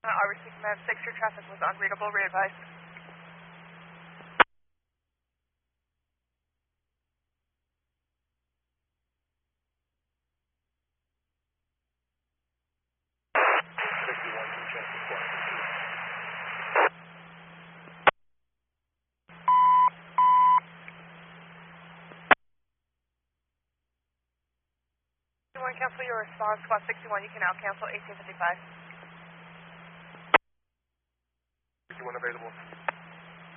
RBC Command 6, your traffic was unreadable, re-advised. Cancel your response, squad 61, you can now cancel 1855. 61 available.